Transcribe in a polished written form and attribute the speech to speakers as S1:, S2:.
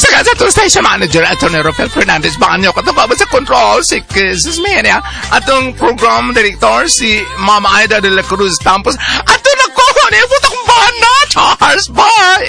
S1: Sa itong station manager, Atty. Rafael Fernandez Banyo, katapos sa control, si Sis Menia, atong program director, si Mama Aida de la Cruz Tampos, atong nagkuhan, ibutang bana, Charles, bye!